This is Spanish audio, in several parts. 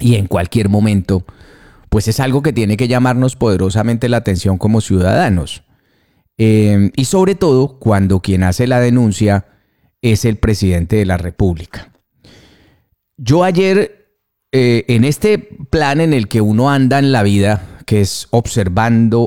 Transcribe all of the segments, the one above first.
y en cualquier momento, pues es algo que tiene que llamarnos poderosamente la atención como ciudadanos. Y sobre todo cuando quien hace la denuncia es el presidente de la República. Yo ayer, en este plan en el que uno anda en la vida, que es observando,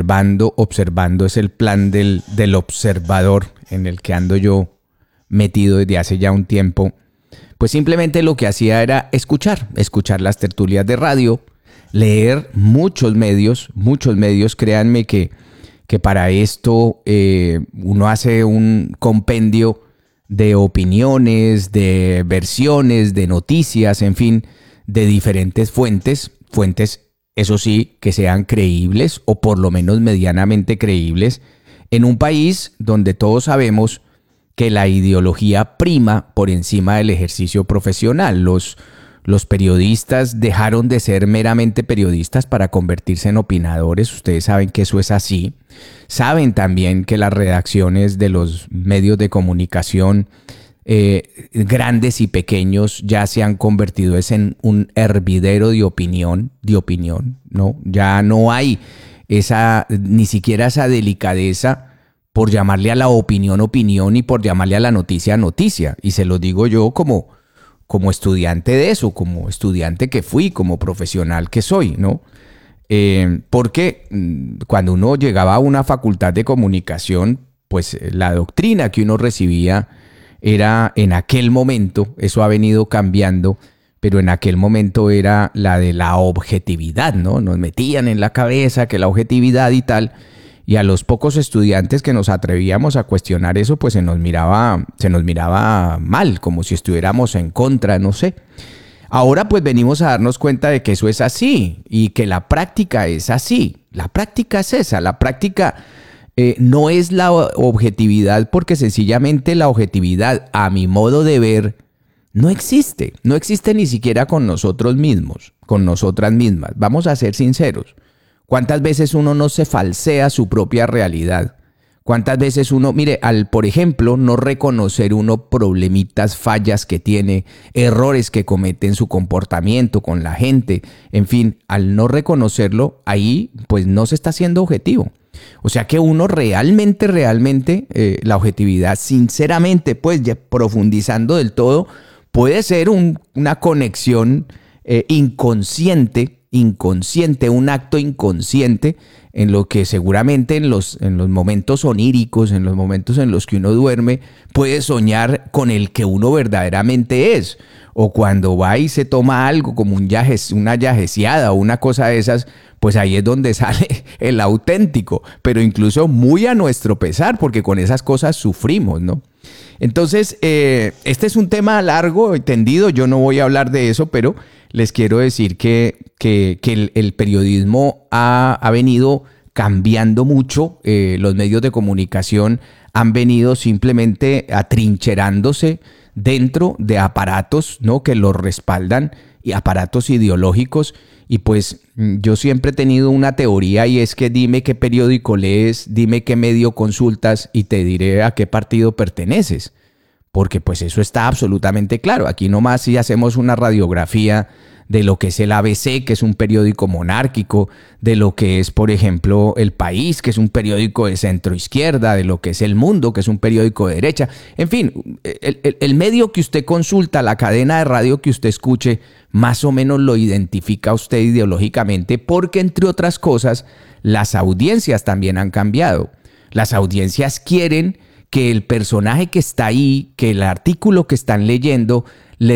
es el plan del observador en el que ando yo metido desde hace ya un tiempo, pues simplemente lo que hacía era escuchar las tertulias de radio, leer muchos medios, créanme que para esto uno hace un compendio de opiniones, de versiones, de noticias, en fin, de diferentes fuentes, eso sí, que sean creíbles o por lo menos medianamente creíbles, en un país donde todos sabemos que la ideología prima por encima del ejercicio profesional. Los periodistas dejaron de ser meramente periodistas para convertirse en opinadores. Ustedes saben que eso es así. Saben también que las redacciones de los medios de comunicación, grandes y pequeños, ya se han convertido en un hervidero de opinión, ¿no? Ya no hay ni siquiera esa delicadeza por llamarle a la opinión y por llamarle a la noticia. Y se lo digo yo como estudiante de eso, como estudiante que fui, como profesional que soy, ¿no? Porque cuando uno llegaba a una facultad de comunicación, pues la doctrina que uno recibía era en aquel momento, eso ha venido cambiando, pero en aquel momento era la de la objetividad, ¿no? Nos metían en la cabeza que la objetividad y tal, y a los pocos estudiantes que nos atrevíamos a cuestionar eso, pues se nos miraba mal, como si estuviéramos en contra, no sé. Ahora pues venimos a darnos cuenta de que eso es así y que la práctica es así. La práctica es esa, la práctica no es la objetividad, porque sencillamente la objetividad, a mi modo de ver, no existe ni siquiera con nosotros mismos, con nosotras mismas. Vamos a ser sinceros. ¿Cuántas veces uno no se falsea su propia realidad? ¿Cuántas veces uno, mire, por ejemplo, no reconocer uno problemitas, fallas que tiene, errores que comete en su comportamiento con la gente, en fin, al no reconocerlo, ahí pues no se está siendo objetivo. O sea que uno realmente, la objetividad, sinceramente, pues ya profundizando del todo, puede ser una conexión inconsciente, un acto inconsciente, en lo que seguramente en los momentos oníricos, en los momentos en los que uno duerme, puede soñar con el que uno verdaderamente es. O cuando va y se toma algo como una yajeciada o una cosa de esas, pues ahí es donde sale el auténtico, pero incluso muy a nuestro pesar, porque con esas cosas sufrimos, ¿no? Entonces, este es un tema largo y tendido, yo no voy a hablar de eso, pero les quiero decir que el periodismo ha venido cambiando mucho. Los medios de comunicación han venido simplemente atrincherándose dentro de aparatos, ¿no?, que los respaldan, y aparatos ideológicos. Y pues yo siempre he tenido una teoría, y es que dime qué periódico lees, dime qué medio consultas y te diré a qué partido perteneces. Porque pues eso está absolutamente claro. Aquí nomás si hacemos una radiografía de lo que es el ABC, que es un periódico monárquico, de lo que es, por ejemplo, El País, que es un periódico de centro izquierda, de lo que es El Mundo, que es un periódico de derecha. En fin, el medio que usted consulta, la cadena de radio que usted escuche, más o menos lo identifica usted ideológicamente, porque entre otras cosas, las audiencias también han cambiado. Las audiencias quieren que el personaje que está ahí, que el artículo que están leyendo,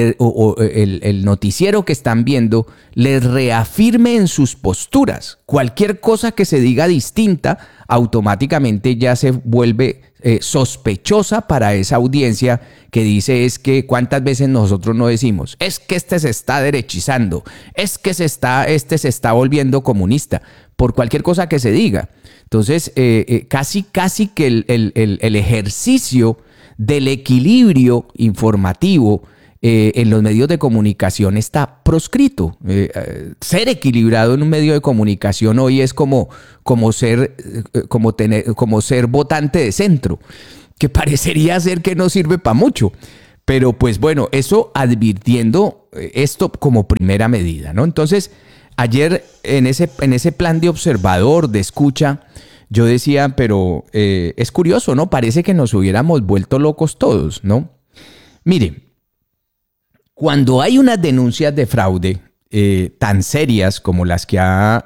el noticiero que están viendo, les reafirme en sus posturas. Cualquier cosa que se diga distinta, automáticamente ya se vuelve sospechosa para esa audiencia, que dice es que cuántas veces nosotros no decimos, es que este se está derechizando, es que este se está volviendo comunista, por cualquier cosa que se diga. Entonces, casi que el ejercicio del equilibrio informativo en los medios de comunicación está proscrito. Ser equilibrado en un medio de comunicación hoy es como ser votante de centro, que parecería ser que no sirve para mucho. Pero pues bueno, eso advirtiendo esto como primera medida, ¿no? Entonces, ayer en ese plan de observador, de escucha, yo decía, pero es curioso, ¿no? Parece que nos hubiéramos vuelto locos todos, ¿no? Mire, cuando hay unas denuncias de fraude tan serias como las que ha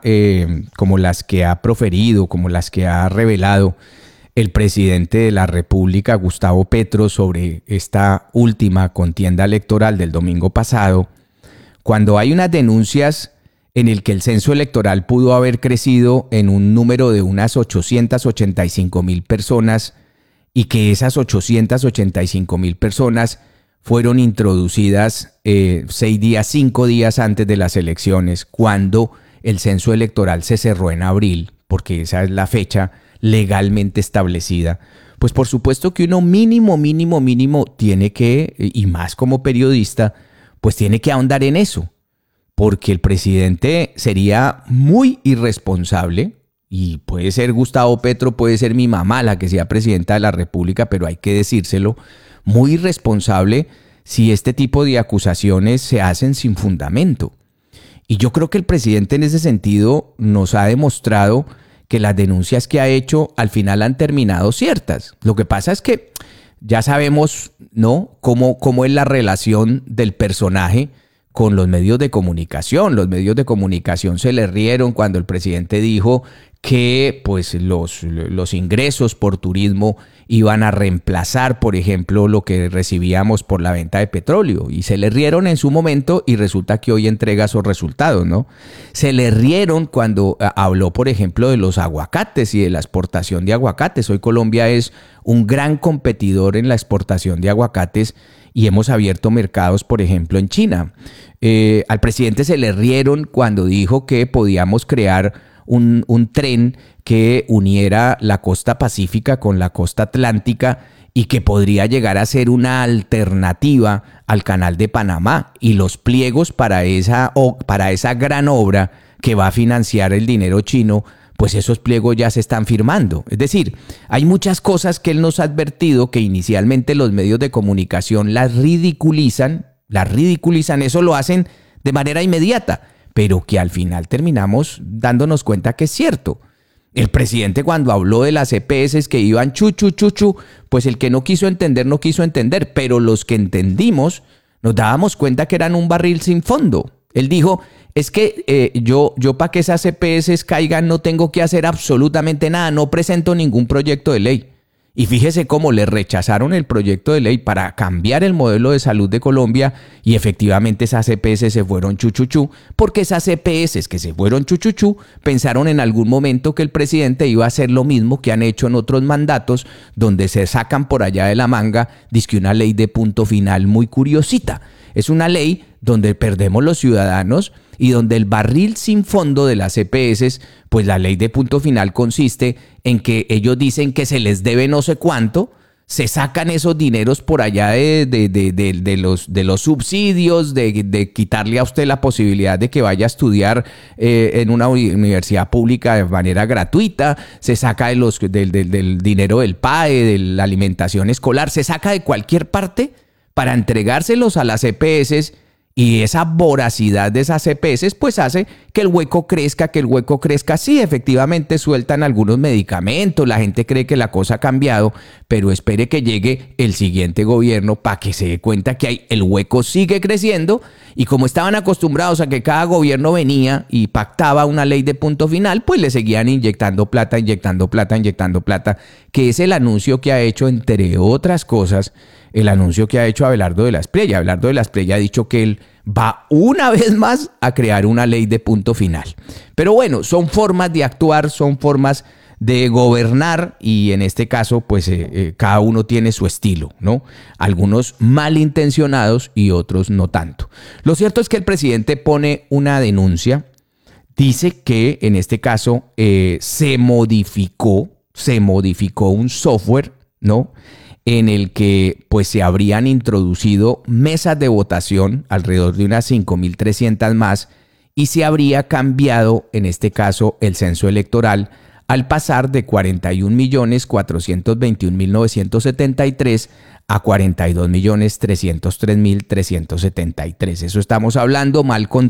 proferido, como las que ha revelado el presidente de la República, Gustavo Petro, sobre esta última contienda electoral del domingo pasado, cuando hay unas denuncias en el que el censo electoral pudo haber crecido en un número de unas 885,000 personas y que esas 885,000 personas fueron introducidas 5 días antes de las elecciones, cuando el censo electoral se cerró en abril, porque esa es la fecha legalmente establecida. Pues por supuesto que uno mínimo tiene que, y más como periodista, pues tiene que ahondar en eso, porque el presidente sería muy irresponsable, y puede ser Gustavo Petro, puede ser mi mamá la que sea presidenta de la República, pero hay que decírselo, muy irresponsable si este tipo de acusaciones se hacen sin fundamento. Y yo creo que el presidente en ese sentido nos ha demostrado que las denuncias que ha hecho al final han terminado ciertas. Lo que pasa es que ya sabemos, ¿no?, cómo es la relación del personaje con los medios de comunicación. Los medios de comunicación se le rieron cuando el presidente dijo que pues, los ingresos por turismo iban a reemplazar, por ejemplo, lo que recibíamos por la venta de petróleo. Y se le rieron en su momento y resulta que hoy entrega esos resultados, ¿no? Se le rieron cuando habló, por ejemplo, de los aguacates y de la exportación de aguacates. Hoy Colombia es un gran competidor en la exportación de aguacates y hemos abierto mercados, por ejemplo, en China. Al presidente se le rieron cuando dijo que podíamos crear un tren que uniera la costa pacífica con la costa atlántica y que podría llegar a ser una alternativa al canal de Panamá, y los pliegos para esa gran obra que va a financiar el dinero chino, pues esos pliegos ya se están firmando. Es decir, hay muchas cosas que él nos ha advertido que inicialmente los medios de comunicación las ridiculizan, eso lo hacen de manera inmediata, pero que al final terminamos dándonos cuenta que es cierto. El presidente cuando habló de las EPS que iban pues el que no quiso entender, pero los que entendimos nos dábamos cuenta que eran un barril sin fondo. Él dijo, es que yo para que esas EPS caigan no tengo que hacer absolutamente nada, no presento ningún proyecto de ley. Y fíjese cómo le rechazaron el proyecto de ley para cambiar el modelo de salud de Colombia y efectivamente esas EPS se fueron porque esas EPS que se fueron pensaron en algún momento que el presidente iba a hacer lo mismo que han hecho en otros mandatos donde se sacan por allá de la manga, dizque una ley de punto final muy curiosita. Es una ley donde perdemos los ciudadanos y donde el barril sin fondo de las EPS, pues la ley de punto final consiste en que ellos dicen que se les debe no sé cuánto, se sacan esos dineros por allá de los subsidios, de quitarle a usted la posibilidad de que vaya a estudiar en una universidad pública de manera gratuita, se saca del dinero del PAE, de la alimentación escolar, se saca de cualquier parte para entregárselos a las EPS, y esa voracidad de esas EPS pues hace que el hueco crezca. Sí, efectivamente sueltan algunos medicamentos, la gente cree que la cosa ha cambiado, pero espere que llegue el siguiente gobierno para que se dé cuenta que el hueco sigue creciendo, y como estaban acostumbrados a que cada gobierno venía y pactaba una ley de punto final, pues le seguían inyectando plata, que es el anuncio que ha hecho, entre otras cosas, el anuncio que ha hecho Abelardo de la Espriella. Abelardo de la Espriella ha dicho que él va una vez más a crear una ley de punto final. Pero bueno, son formas de actuar, son formas de gobernar, y en este caso, pues cada uno tiene su estilo, ¿no? Algunos malintencionados y otros no tanto. Lo cierto es que el presidente pone una denuncia, dice que en este caso se modificó un software, ¿no?, en el que pues se habrían introducido mesas de votación, alrededor de unas 5.300 más, y se habría cambiado, en este caso, el censo electoral al pasar de 41.421.973 a 42.303.373. Eso estamos hablando mal